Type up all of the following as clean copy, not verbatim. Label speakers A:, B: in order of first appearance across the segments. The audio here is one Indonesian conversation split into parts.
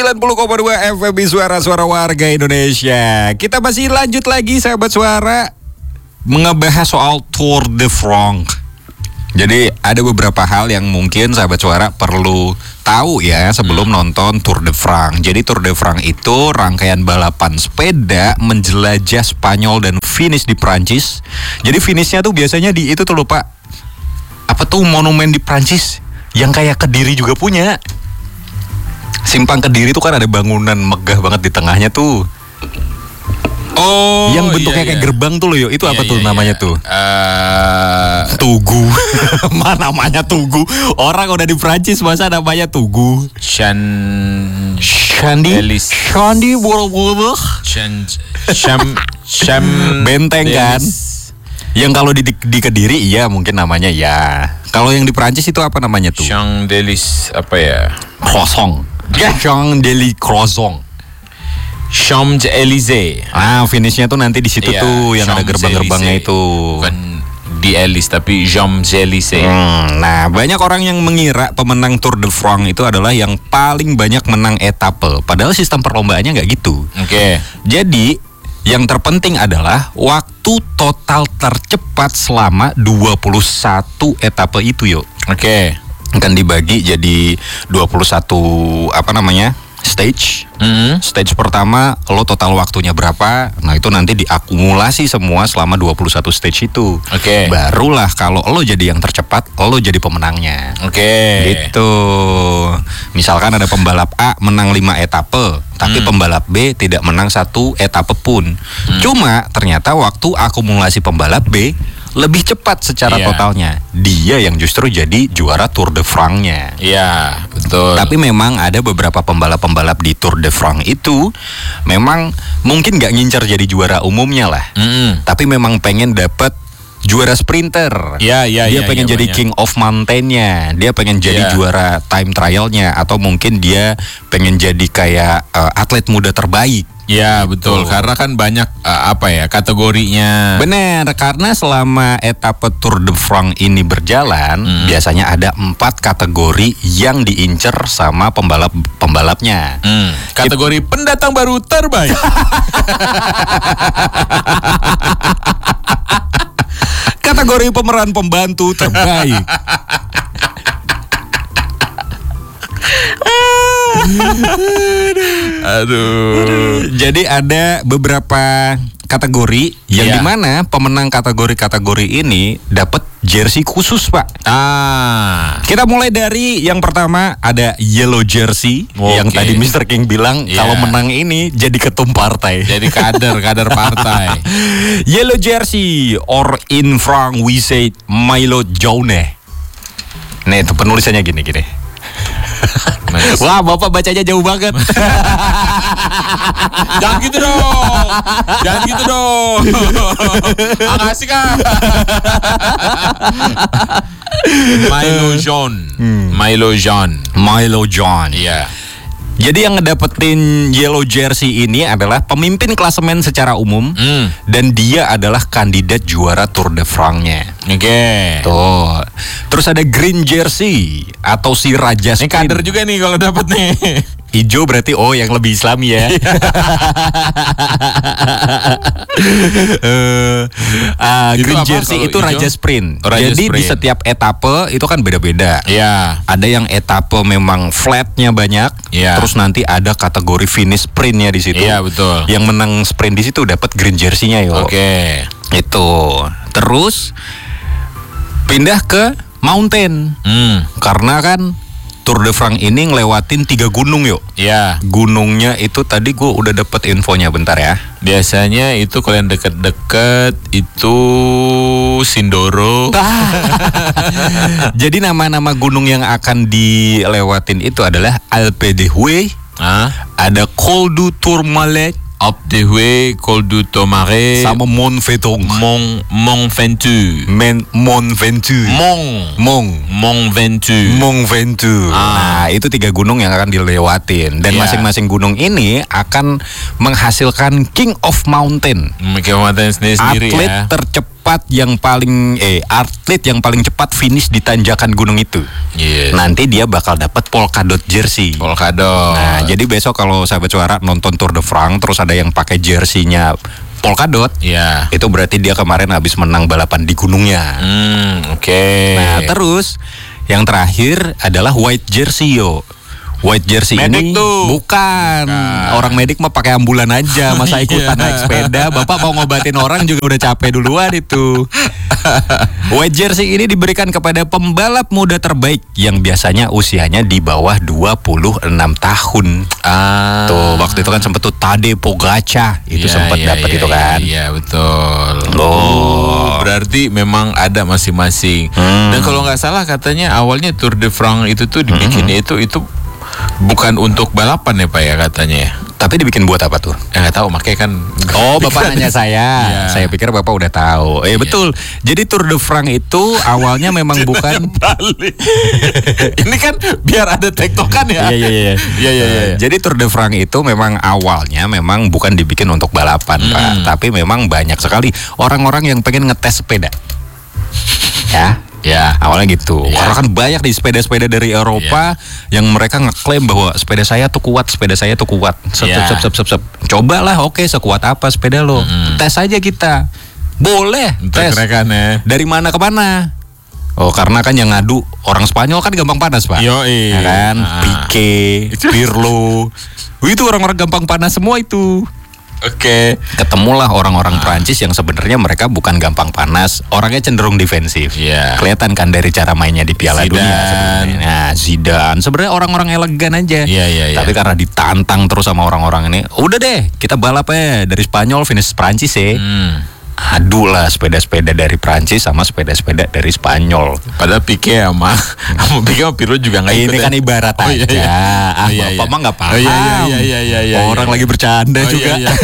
A: 90,2 FM Suara Warga Indonesia. Kita masih lanjut lagi sahabat suara ngebahas soal Tour de France. Jadi ada beberapa hal yang mungkin sahabat suara perlu tahu ya sebelum nonton Tour de France. Jadi Tour de France itu rangkaian balapan sepeda menjelajah Spanyol dan finish di Prancis. Jadi finishnya tuh biasanya di itu tuh lupa apa tuh monumen di Prancis yang kayak Kediri juga punya. Simpang Kediri tuh kan ada bangunan megah banget di tengahnya tuh.
B: Oh,
A: yang bentuknya kayak gerbang tuh loh, yo. Itu apa tuh namanya tuh?
B: Tugu.
A: Mana namanya Tugu? Orang udah di Prancis masa namanya Tugu? Shandi boro-boro. Benteng kan? Yang kalau di Kediri iya mungkin namanya ya. Kalau yang di Prancis itu apa namanya tuh?
B: Champs-Élysées apa ya?
A: Croissant. Croissant.
B: Champs-Élysées.
A: Finishnya tuh nanti di situ tuh yang ada gerbang-gerbangnya itu.
B: Bukan di Élysées tapi Champs-Élysées.
A: Nah, banyak orang yang mengira pemenang Tour de France itu adalah yang paling banyak menang etape. Padahal sistem perlombaannya nggak gitu.
B: Oke.
A: Jadi yang terpenting adalah waktu total tercepat selama 21 etape itu yuk.
B: Oke.
A: Akan dibagi jadi 21 stage. Stage pertama lo total waktunya berapa. Nah itu nanti diakumulasi semua selama 21 stage itu.
B: Oke.
A: Barulah kalau lo jadi yang tercepat, lo jadi pemenangnya.
B: Oke.
A: Gitu. Misalkan ada pembalap A menang 5 etape, tapi pembalap B tidak menang 1 etape pun. Cuma ternyata waktu akumulasi pembalap B lebih cepat secara totalnya. Dia yang justru jadi juara Tour de France-nya.
B: Iya, betul.
A: Tapi memang ada beberapa pembalap-pembalap di Tour de France itu memang mungkin gak ngincer jadi juara umumnya lah. Tapi memang pengen dapat juara sprinter. Dia pengen jadi King of Mountain-nya. Dia pengen jadi juara time trial-nya. Atau mungkin dia pengen jadi kayak atlet muda terbaik.
B: Ya betul, karena kan banyak kategorinya.
A: Bener, karena selama etape Tour de France ini berjalan, biasanya ada 4 kategori yang diincer sama pembalapnya.
B: Kategori pendatang baru terbaik.
A: Kategori pemeran pembantu terbaik.
B: Aduh.
A: Jadi ada beberapa kategori yang dimana pemenang kategori-kategori ini dapat jersey khusus, Pak. Kita mulai dari yang pertama ada yellow jersey yang tadi Mr. King bilang kalau menang ini jadi ketum partai.
B: Jadi kader partai.
A: Yellow jersey or in France we say Milo jaune. Nih itu penulisannya gini. Wah, Bapak bacanya jauh banget.
B: Jangan gitu dong. Makasih Kak. Milo John. Iya.
A: Jadi yang ngedapetin yellow jersey ini adalah pemimpin klasemen secara umum dan dia adalah kandidat juara Tour de France-nya.
B: Oke.
A: Tuh. Terus ada green jersey atau si Raja
B: Sprint. Ini kader juga nih kalau dapet nih.
A: Hijau berarti yang lebih Islami ya. Green jersey itu Raja Sprint. Jadi di setiap etape itu kan beda-beda.
B: Iya.
A: Ada yang etape memang flatnya banyak. Terus nanti ada kategori finish sprintnya di situ.
B: Iya betul.
A: Yang menang sprint di situ dapat green jersey-nya yo.
B: Oke.
A: Itu. Terus pindah ke mountain. Karena kan Tour de France ini ngelewatin 3 gunung yuk.
B: Iya.
A: Gunungnya itu tadi gue udah dapet infonya bentar ya.
B: Biasanya itu kalau yang deket-deket itu Sindoro.
A: Jadi nama-nama gunung yang akan dilewatin itu adalah Alpe d'Huez, ada Col du Tourmalet,
B: Alpe d'Huez, Col du Tourmalet,
A: sama Mont Ventoux.
B: Mont Ventoux.
A: Nah, itu 3 gunung yang akan dilewatin dan masing-masing gunung ini akan menghasilkan King of Mountain.
B: King of Mountain sendiri
A: atlet tercepat atlet yang paling cepat finish di tanjakan gunung itu.
B: Yes.
A: Nanti dia bakal dapat polkadot jersey.
B: Polkadot.
A: Nah, jadi besok kalau sahabat suara nonton Tour de France terus ada yang pakai jersey-nya polkadot,
B: Ya.
A: itu berarti dia kemarin habis menang balapan di gunungnya.
B: Oke.
A: Nah, terus yang terakhir adalah white jersey yo. White jersey
B: Medik
A: ini
B: tuh.
A: bukan. Orang medik mah pakai ambulan aja, masa ikutan naik sepeda. Bapak mau ngobatin orang juga udah capek duluan itu. White jersey ini diberikan kepada pembalap muda terbaik yang biasanya usianya di bawah 26 tahun. Tuh, waktu itu kan sempet tuh Tadej Pogacar itu sempat dapat itu kan.
B: Iya, betul.
A: Berarti
B: Berarti memang ada masing-masing. Dan kalau nggak salah katanya awalnya Tour de France itu tuh dibikinnya itu bukan untuk balapan ya Pak ya katanya ya.
A: Tapi dibikin buat apa tuh?
B: Nggak tahu, makanya kan.
A: Oh, Bapak nanya saya.
B: Iya.
A: Saya pikir Bapak udah tahu. Betul. Jadi Tour de France itu awalnya memang bukan.
B: Balik. Ini kan biar ada tektokan ya.
A: Iya.
B: Iya.
A: Jadi Tour de France itu memang awalnya memang bukan dibikin untuk balapan, Pak. Tapi memang banyak sekali orang-orang yang pengen ngetes sepeda. Ya, awalnya gitu.
B: Ya.
A: Karena kan banyak di sepeda-sepeda dari Eropa yang mereka ngeklaim bahwa sepeda saya tuh kuat. Sep. Cobalah, oke, sekuat apa sepeda lo? Tes aja kita. Boleh, tes.
B: Rekan ya.
A: Dari mana ke mana? Oh, karena kan yang ngadu orang Spanyol kan gampang panas, Pak.
B: Yoi.
A: Ya kan? Pique, Pirlo. Itu orang-orang gampang panas semua itu.
B: Oke.
A: Ketemulah orang-orang Prancis yang sebenarnya mereka bukan gampang panas, orangnya cenderung defensif.
B: Iya.
A: Kelihatan kan dari cara mainnya di Piala
B: Zidane.
A: Dunia sebenarnya. Nah, Zidane sebenarnya orang-orang elegan aja.
B: Iya.
A: Tapi karena ditantang terus sama orang-orang ini, udah deh kita balap aja dari Spanyol finish Prancis ya. Adu lah sepeda-sepeda dari Prancis sama sepeda-sepeda dari Spanyol.
B: Padahal Pique sama Pirlo juga nggak ikut.
A: Ini kan ibarat
B: Oh, iya,
A: aja.
B: iya.
A: Bapak mah nggak paham.
B: Iya.
A: Orang lagi bercanda juga.
B: Iya.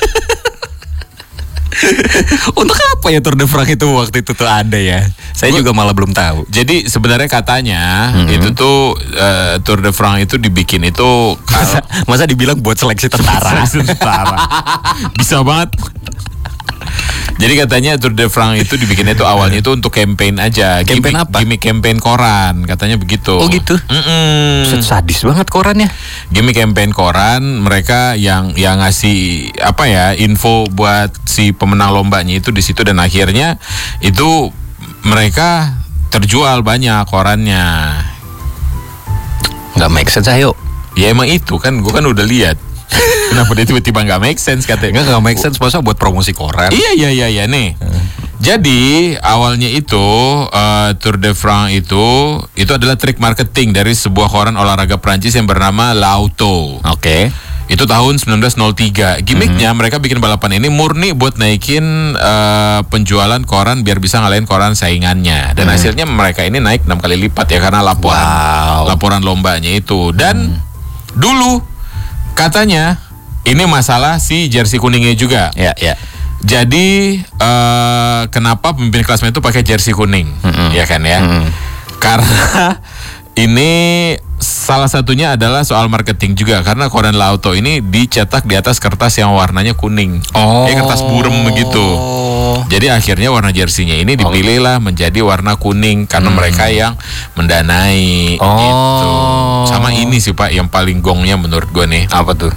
A: Untuk apa ya Tour de France itu waktu itu tuh ada ya? Saya juga malah belum tahu.
B: Jadi sebenarnya katanya itu tuh Tour de France itu dibikin itu
A: Masa dibilang buat seleksi tentara?
B: Bisa banget. Jadi katanya Tour de France itu dibikinnya itu awalnya itu untuk campaign aja.
A: Campaign apa?
B: Gimmick campaign koran, katanya begitu.
A: Oh gitu. Sadis banget korannya.
B: Gimmick campaign koran, mereka yang ngasih apa ya info buat si pemenang lombanya itu di situ, dan akhirnya itu mereka terjual banyak korannya.
A: Nggak make sense ayo.
B: Ya emang itu kan, gue kan udah lihat. Kenapa dia tiba-tiba nggak make sense katanya?
A: Nggak make sense, masa buat promosi koran?
B: Iya nih. Jadi awalnya itu Tour de France itu adalah trik marketing dari sebuah koran olahraga Prancis yang bernama L'Auto.
A: Oke.
B: Itu tahun 1903. Gimiknya mereka bikin balapan ini murni buat naikin penjualan koran biar bisa ngalahin koran saingannya. Dan hasilnya mereka ini naik 6 kali lipat ya karena laporan lombanya itu. Dan dulu katanya ini masalah si jersey kuningnya juga.
A: Ya.
B: Jadi kenapa pemimpin klasemen itu pakai jersey kuning, ya kan ya? Karena ini salah satunya adalah soal marketing juga, karena koran L'Auto ini dicetak di atas kertas yang warnanya kuning, kertas burem begitu. Jadi akhirnya warna jersinya ini dipilihlah menjadi warna kuning karena mereka yang mendanai. Gitu. Sama ini sih Pak yang paling gongnya menurut gue nih.
A: Apa tuh?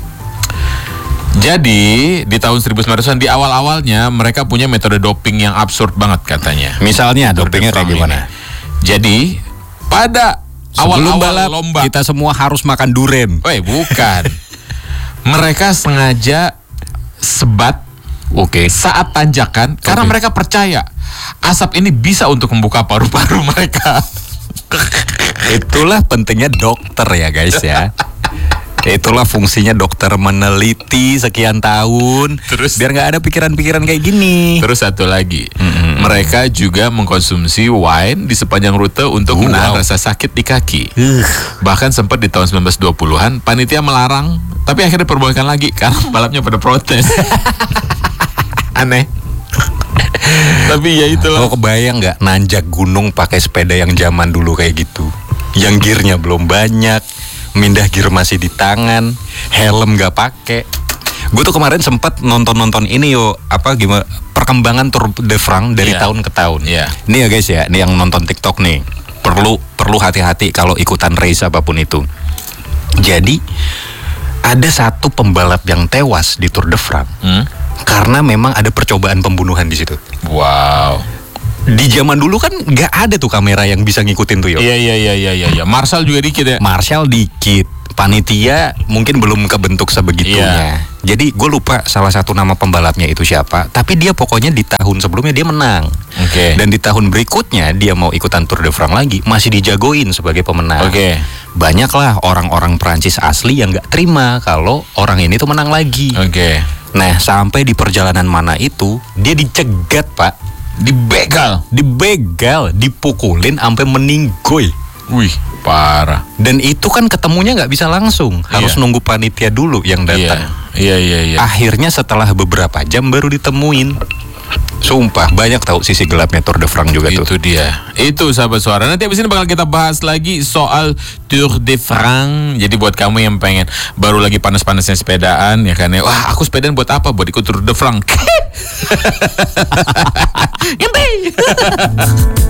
B: Jadi di tahun 1900-an di awal-awalnya mereka punya metode doping yang absurd banget katanya.
A: Misalnya dopingnya kayak gimana?
B: Jadi pada
A: Sebelum
B: awal-awal
A: balap
B: lomba
A: kita semua harus makan duren.
B: bukan. Mereka sengaja sebat saat tanjakan karena mereka percaya asap ini bisa untuk membuka paru-paru mereka.
A: Itulah pentingnya dokter ya guys ya. Itulah fungsinya dokter meneliti sekian tahun.
B: Terus
A: biar nggak ada pikiran-pikiran kayak gini.
B: Terus satu lagi, mereka juga mengkonsumsi wine di sepanjang rute untuk menahan rasa sakit di kaki. Bahkan sempat di tahun 1920-an panitia melarang, tapi akhirnya diperbolehkan lagi karena balapnya pada protes. Aneh. Tapi ya itulah.
A: Lo kebayang nggak nanjak gunung pakai sepeda yang zaman dulu kayak gitu? Yang gearnya belum banyak, mindah gear masih di tangan, helm nggak pakai. Gue tuh kemarin sempat nonton ini gimana perkembangan Tour de France dari tahun ke tahun. Nih ya guys ya, nih yang nonton TikTok nih, perlu hati-hati kalau ikutan race apapun itu. Jadi ada satu pembalap yang tewas di Tour de France karena memang ada percobaan pembunuhan di situ.
B: Wow.
A: Di zaman dulu kan nggak ada tuh kamera yang bisa ngikutin tuh, yo.
B: Iya. Marshall juga dikit ya.
A: Marshall dikit. Panitia mungkin belum kebentuk sebegitunya. Jadi gue lupa salah satu nama pembalapnya itu siapa. Tapi dia pokoknya di tahun sebelumnya dia menang. Dan di tahun berikutnya dia mau ikutan Tour de France lagi, masih dijagoin sebagai pemenang. Banyaklah orang-orang Prancis asli yang nggak terima kalau orang ini tuh menang lagi. Nah, sampai di perjalanan mana itu dia dicegat, Pak. Dibegal, dipukulin sampai meninggoy.
B: Wih, parah.
A: Dan itu kan ketemunya nggak bisa langsung, harus nunggu panitia dulu yang datang.
B: Iya.
A: Akhirnya setelah beberapa jam baru ditemuin. Sumpah, banyak tahu sisi gelapnya Tour de France juga tuh.
B: Itu dia. Itu sahabat suara. Nanti abis ini bakal kita bahas lagi soal Tour de France. Jadi buat kamu yang pengen baru lagi panas-panasnya sepedaan, ya kan ya. Wah, aku sepedaan buat apa? Buat ikut Tour de France.